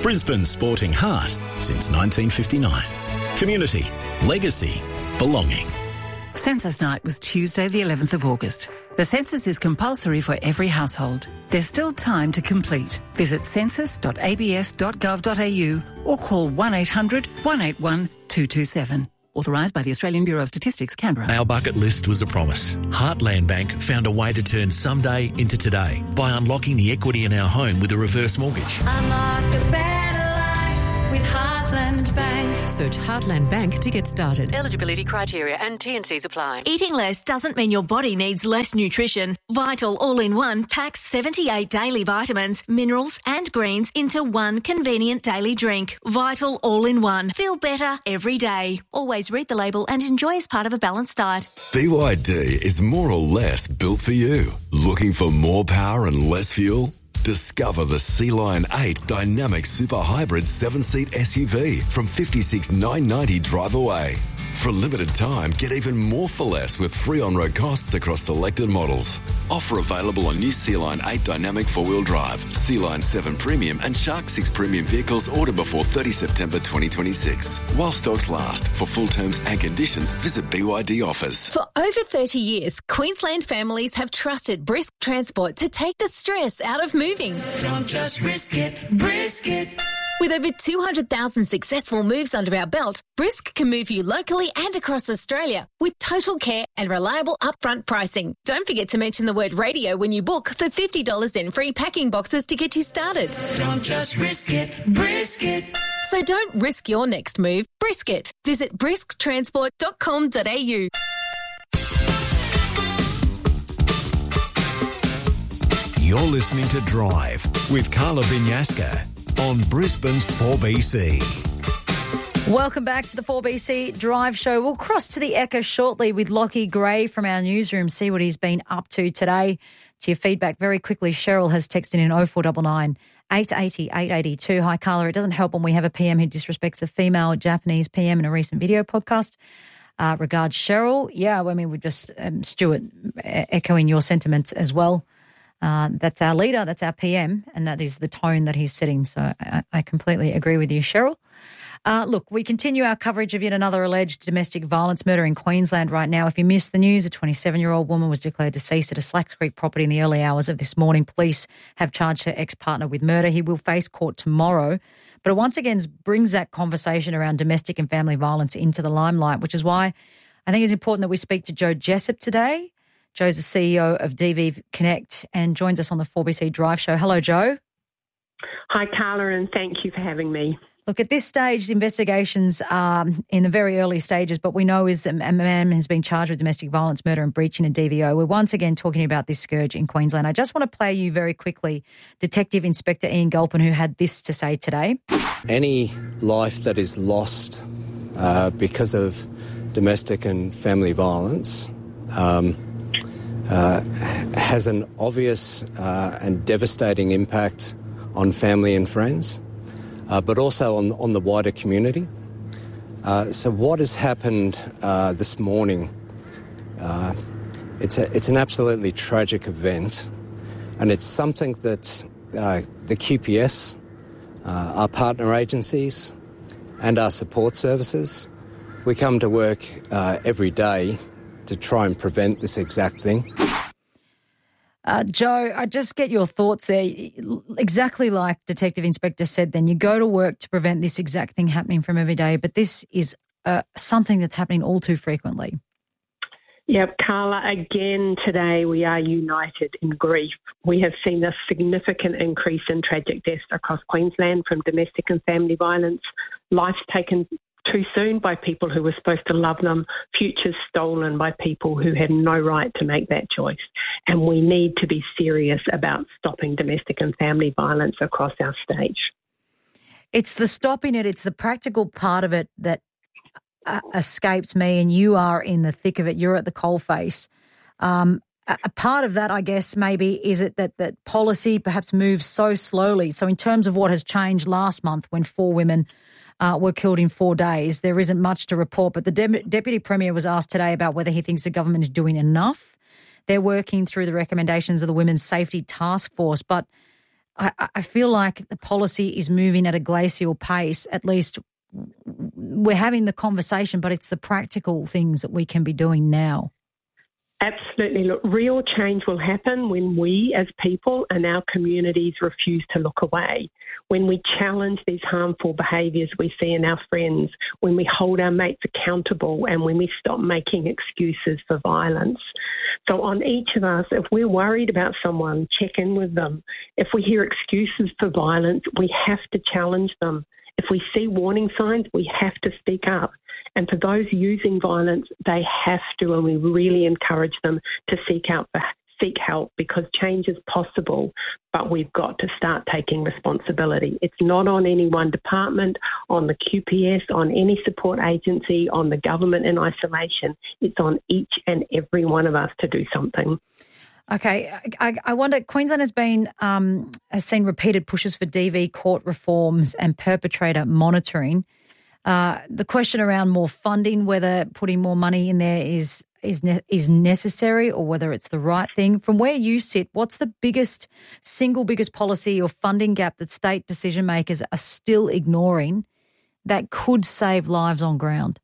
Brisbane's sporting heart since nineteen fifty-nine. Community, legacy, belonging. Census night was Tuesday the eleventh of August. The census is compulsory for every household. There's still time to complete. Visit census dot a b s dot gov dot a u or call one eight hundred one eight one two two seven. Authorised by the Australian Bureau of Statistics, Canberra. Our bucket list was a promise. Heartland Bank found a way to turn someday into today by unlocking the equity in our home with a reverse mortgage. Unlock a better life with Heartland Bank. Search Heartland Bank to get started. Eligibility criteria and T and Cs apply. Eating less doesn't mean your body needs less nutrition. Vital All-in-One packs seventy-eight daily vitamins, minerals and greens into one convenient daily drink. Vital All-in-One. Feel better every day. Always read the label and enjoy as part of a balanced diet. B Y D is more or less built for you. Looking for more power and less fuel? Discover the Sea Lion eight Dynamic Super Hybrid seven-seat S U V from fifty-six thousand nine hundred ninety dollars drive away. For a limited time, get even more for less with free on-road costs across selected models. Offer available on new Sea Lion eight Dynamic four-wheel drive, Sea Lion seven Premium and Shark six Premium vehicles ordered before thirtieth September twenty twenty-six. While stocks last. For full terms and conditions, visit B Y D offers. For over thirty years, Queensland families have trusted Brisk Transport to take the stress out of moving. Don't just risk it, brisk it. With over two hundred thousand successful moves under our belt, Brisk can move you locally and across Australia with total care and reliable upfront pricing. Don't forget to mention the word radio when you book for fifty dollars in free packing boxes to get you started. Don't just risk it, brisk it. So don't risk your next move, brisk it. Visit brisk transport dot com dot a u. You're listening to Drive with Carla Vinyaska on Brisbane's four B C. Welcome back to the four B C Drive Show. We'll cross to the Echo shortly with Lockie Gray from our newsroom, see what he's been up to today. To your feedback very quickly, Cheryl has texted in oh four nine nine, eight eight oh, eight eight two. Hi, Carla. It doesn't help when we have a P M who disrespects a female Japanese P M in a recent video podcast. Uh, regards, Cheryl. Yeah, I mean, we're just, um, Stuart, echoing your sentiments as well. Uh, that's our leader, that's our P M, and that is the tone that he's setting. So I, I completely agree with you, Cheryl. Uh, look, we continue our coverage of yet another alleged domestic violence murder in Queensland right now. If you missed the news, a twenty-seven-year-old woman was declared deceased at a Slacks Creek property in the early hours of this morning. Police have charged her ex-partner with murder. He will face court tomorrow. But it once again brings that conversation around domestic and family violence into the limelight, which is why I think it's important that we speak to Joe Jessup today. Joe's the C E O of D V Connect and joins us on the four B C Drive Show. Hello, Joe. Hi, Carla, and thank you for having me. Look, at this stage, the investigations are in the very early stages, but we know is a man has been charged with domestic violence, murder and breaching a D V O. We're once again talking about this scourge in Queensland. I just want to play you very quickly Detective Inspector Ian Gulpin, who had this to say today. Any life that is lost uh, because of domestic and family violence um, Uh, has an obvious uh, and devastating impact on family and friends, uh, but also on, on the wider community. Uh, so what has happened uh, this morning, uh, it's, a, it's an absolutely tragic event, and it's something that uh, the Q P S, uh, our partner agencies and our support services, we come to work uh, every day to try and prevent this exact thing. Uh, Joe, I just get your thoughts there. Exactly like Detective Inspector said then, you go to work to prevent this exact thing happening from every day, but this is uh, something that's happening all too frequently. Yep, Carla, again today we are united in grief. We have seen a significant increase in tragic deaths across Queensland from domestic and family violence, lives taken too soon by people who were supposed to love them, futures stolen by people who had no right to make that choice. And we need to be serious about stopping domestic and family violence across our state. It's the stopping it, it's the practical part of it that uh, escapes me, and you are in the thick of it. You're at the coalface. Um, a, a part of that, I guess, maybe is it that, that policy perhaps moves so slowly. So in terms of what has changed last month when four women Uh, were killed in four days. There isn't much to report, but the De- Deputy Premier was asked today about whether he thinks the government is doing enough. They're working through the recommendations of the Women's Safety Task Force, but I, I feel like the policy is moving at a glacial pace. At least we're having the conversation, but it's the practical things that we can be doing now. Absolutely. Look, real change will happen when we as people and our communities refuse to look away, when we challenge these harmful behaviours we see in our friends, when we hold our mates accountable, and when we stop making excuses for violence. So on each of us, if we're worried about someone, check in with them. If we hear excuses for violence, we have to challenge them. If we see warning signs, we have to speak up. And for those using violence, they have to, and we really encourage them to seek out seek help, because change is possible, but we've got to start taking responsibility. It's not on any one department, on the Q P S, on any support agency, on the government in isolation. It's on each and every one of us to do something. Okay, I, I wonder, Queensland has been um, has seen repeated pushes for D V court reforms and perpetrator monitoring. Uh, the question around more funding, whether putting more money in there is is ne- is necessary or whether it's the right thing. From where you sit, what's the biggest, single biggest policy or funding gap that state decision makers are still ignoring that could save lives on ground?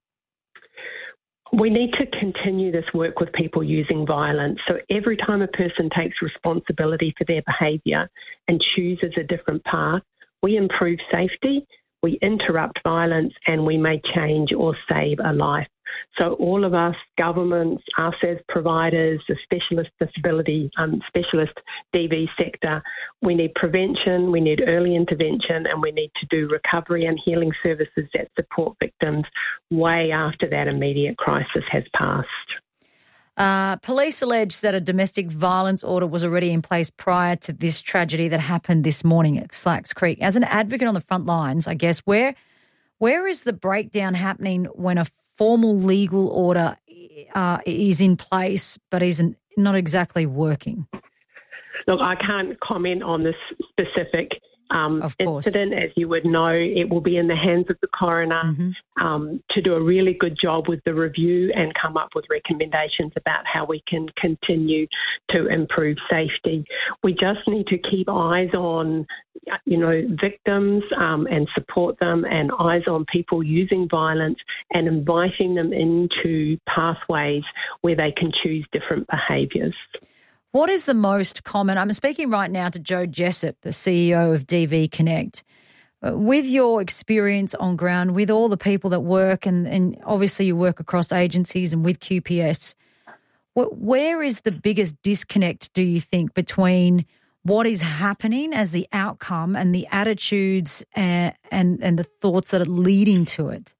We need to continue this work with people using violence. So every time a person takes responsibility for their behaviour and chooses a different path, we improve safety, we interrupt violence, and we may change or save a life. So all of us, governments, us as providers, the specialist disability, um, specialist D V sector, we need prevention, we need early intervention, and we need to do recovery and healing services that support victims way after that immediate crisis has passed. Uh, police allege that a domestic violence order was already in place prior to this tragedy that happened this morning at Slacks Creek. As an advocate on the front lines, I guess, where where is the breakdown happening when a formal legal order uh, is in place but isn't not exactly working? Look, I can't comment on this specific um, incident. As you would know, it will be in the hands of the coroner mm-hmm. um, to do a really good job with the review and come up with recommendations about how we can continue to improve safety. We just need to keep eyes on, you know, victims um, and support them, and eyes on people using violence and inviting them into pathways where they can choose different behaviours. What is the most common? I'm speaking right now to Joe Jessup, the C E O of D V Connect. With your experience on ground, with all the people that work, and, and obviously you work across agencies and with Q P S, where is the biggest disconnect, do you think, between what is happening as the outcome and the attitudes and, and, and the thoughts that are leading to it?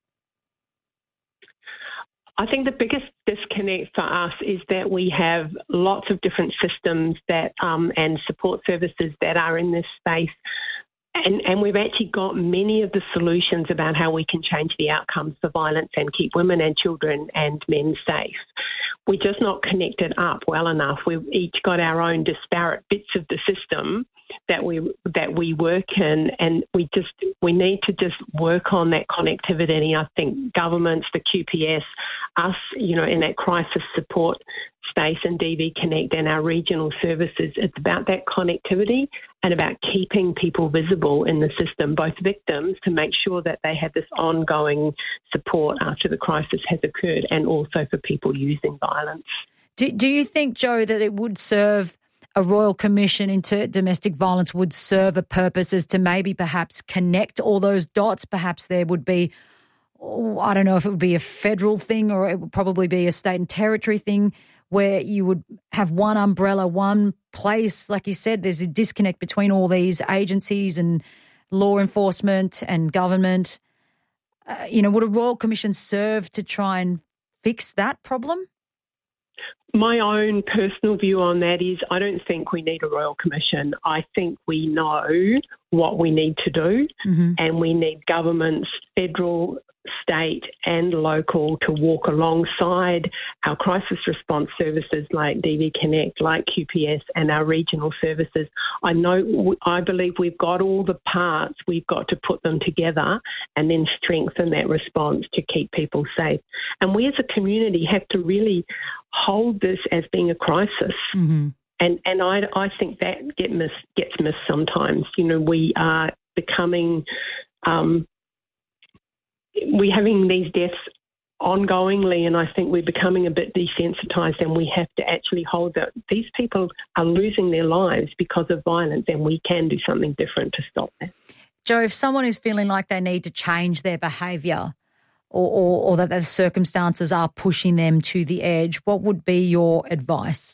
I think the biggest disconnect for us is that we have lots of different systems that um, and support services that are in this space. And, and we've actually got many of the solutions about how we can change the outcomes for violence and keep women and children and men safe. We're just not connected up well enough. We've each got our own disparate bits of the system that we that we work in, and we just we need to just work on that connectivity. I think governments, the Q P S, us, you know, in that crisis support space and D V Connect and our regional services, it's about that connectivity and about keeping people visible in the system, both victims to make sure that they have this ongoing support after the crisis has occurred, and also for people using violence. Do, do you think, Joe, that it would serve a Royal Commission into domestic violence would serve a purpose as to maybe perhaps connect all those dots? Perhaps there would be, oh, I don't know if it would be a federal thing or it would probably be a state and territory thing where you would have one umbrella, one place. Like you said, there's a disconnect between all these agencies and law enforcement and government. Uh, you know, would a Royal Commission serve to try and fix that problem? My own personal view on that is I don't think we need a Royal Commission. I think we know what we need to do, mm-hmm. and we need governments, federal, state and local, to walk alongside our crisis response services like D V Connect, like Q P S and our regional services. I know, I believe we've got all the parts. We've got to put them together and then strengthen that response to keep people safe. And we as a community have to really hold this as being a crisis. Mm-hmm. and and I, I think that get miss, gets missed sometimes. You know, we are becoming, um, we're having these deaths ongoingly, and I think we're becoming a bit desensitised, and we have to actually hold that these people are losing their lives because of violence, and we can do something different to stop that. Jo, if someone is feeling like they need to change their behaviour or, or, or that the circumstances are pushing them to the edge, what would be your advice?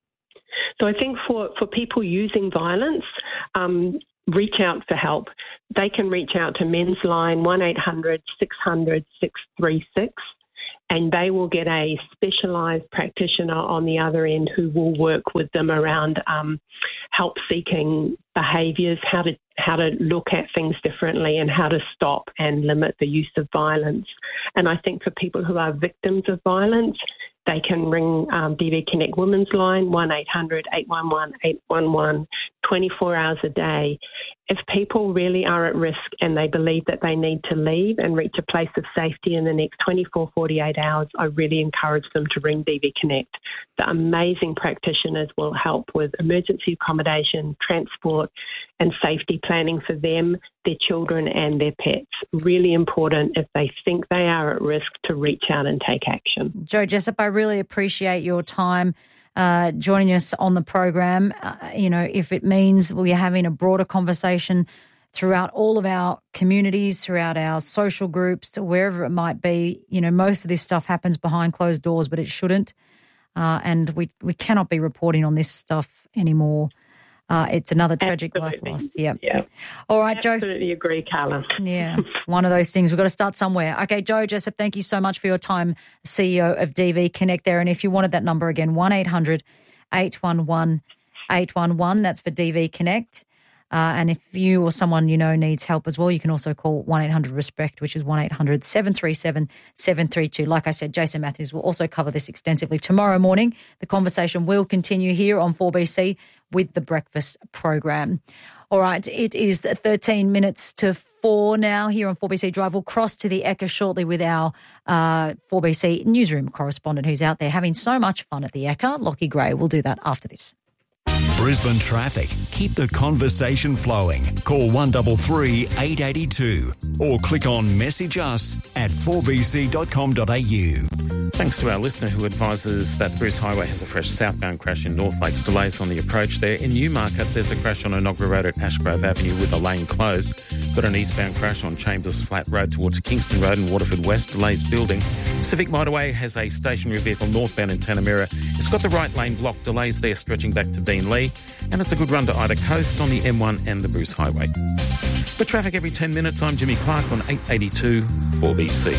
So I think for, for people using violence, um, reach out for help. They can reach out to Men's Line one eight hundred six hundred six three six, and they will get a specialised practitioner on the other end who will work with them around um, help-seeking behaviours, how to how to look at things differently and how to stop and limit the use of violence. And I think for people who are victims of violence, they can ring um, D V Connect Women's Line, one eight hundred eight one one eight one one, twenty-four hours a day. If people really are at risk and they believe that they need to leave and reach a place of safety in the next twenty-four, forty-eight hours, I really encourage them to ring D V Connect. The amazing practitioners will help with emergency accommodation, transport and safety planning for them, their children and their pets. Really important if they think they are at risk to reach out and take action. Jo Jessup, I really appreciate your time uh, joining us on the program. Uh, you know, if it means we're having a broader conversation throughout all of our communities, throughout our social groups, wherever it might be, you know, most of this stuff happens behind closed doors, but it shouldn't. Uh, and we, we cannot be reporting on this stuff anymore. Uh, it's another tragic Absolutely. life loss. Yeah. yeah. All right, Jo. Absolutely agree, Carla. Yeah, one of those things. We've got to start somewhere. Okay, Jo Jessup, thank you so much for your time, C E O of D V Connect there. And if you wanted that number again, one eight hundred eight one one eight one one, that's for D V Connect. Uh, and if you or someone you know needs help as well, you can also call one eight hundred RESPECT, which is one eight hundred seven three seven seven three two. Like I said, Jason Matthews will also cover this extensively tomorrow morning. The conversation will continue here on four B C with the breakfast program. All right, it is thirteen minutes to four now here on four B C Drive. We'll cross to the Ekka shortly with our uh, four B C newsroom correspondent who's out there having so much fun at the Ekka, Lockie Gray. We'll do that after this. Brisbane traffic. Keep the conversation flowing. Call one three three eight eight two or click on message us at four b c dot com dot a u. Thanks to our listener who advises that Bruce Highway has a fresh southbound crash in North Lakes. Delays on the approach there. In Newmarket, there's a crash on Enoggera Road at Ashgrove Avenue with a lane closed. Got an eastbound crash on Chambers Flat Road towards Kingston Road and Waterford West. Delays building. Pacific Motorway has a stationary vehicle northbound in Tanamera. It's got the right lane blocked. Delays there stretching back to Dean Lee. And it's a good run to Ida Coast on the M one and the Bruce Highway. For traffic every ten minutes, I'm Jimmy Clark on eight eighty-two four B C.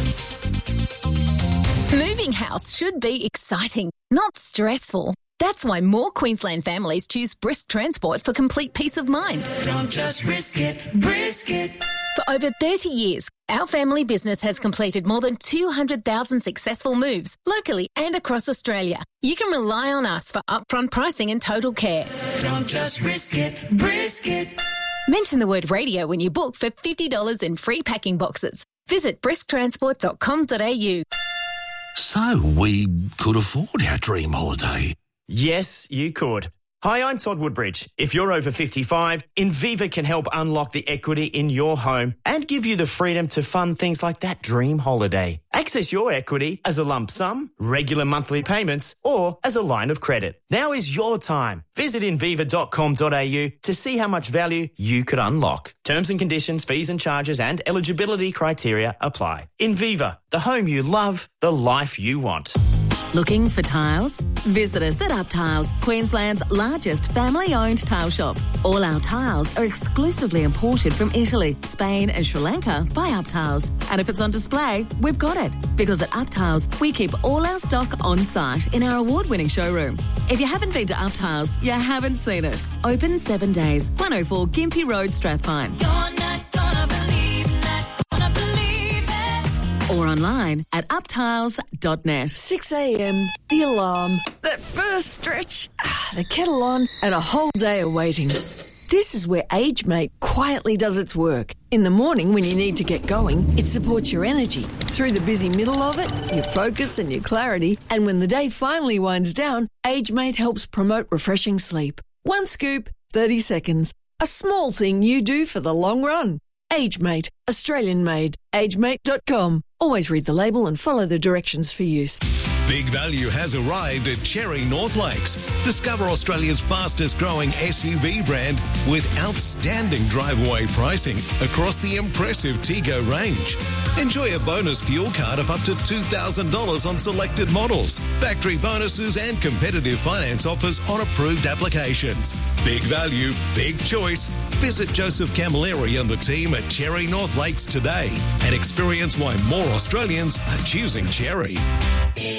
Moving house should be exciting, not stressful. That's why more Queensland families choose Brisk Transport for complete peace of mind. Don't just risk it, brisk it. For over thirty years, our family business has completed more than two hundred thousand successful moves locally and across Australia. You can rely on us for upfront pricing and total care. Don't just risk it, brisk it. Mention the word radio when you book for fifty dollars in free packing boxes. Visit brisk transport dot com dot a u. So we could afford our dream holiday. Yes, you could. Hi, I'm Todd Woodbridge. If you're over fifty-five, Inviva can help unlock the equity in your home and give you the freedom to fund things like that dream holiday. Access your equity as a lump sum, regular monthly payments, or as a line of credit. Now is your time. Visit inviva dot com dot a u to see how much value you could unlock. Terms and conditions, fees and charges and eligibility criteria apply. Inviva, the home you love, the life you want. Looking for tiles? Visit us at Up Tiles, Queensland's largest family-owned tile shop. All our tiles are exclusively imported from Italy, Spain and Sri Lanka by Up Tiles. And if it's on display, we've got it. Because at Up Tiles, we keep all our stock on site in our award-winning showroom. If you haven't been to Up Tiles, you haven't seen it. Open seven days, one oh four Gympie Road, Strathpine. You're not gonna believe that, gonna believe it. Or online at up tiles dot net. six a.m, the alarm, that first stretch, the kettle on, and a whole day of waiting. This is where AgeMate quietly does its work. In the morning when you need to get going, it supports your energy. Through the busy middle of it, your focus and your clarity. And when the day finally winds down, AgeMate helps promote refreshing sleep. One scoop, thirty seconds. A small thing you do for the long run. AgeMate, Australian made. agemate dot com. Always read the label and follow the directions for use. Big value has arrived at Cherry North Lakes. Discover Australia's fastest growing S U V brand with outstanding drive-away pricing across the impressive Tego range. Enjoy a bonus fuel card of up to two thousand dollars on selected models, factory bonuses and competitive finance offers on approved applications. Big value, big choice. Visit Joseph Camilleri and the team at Cherry North Lakes today and experience why more Australians are choosing Cherry.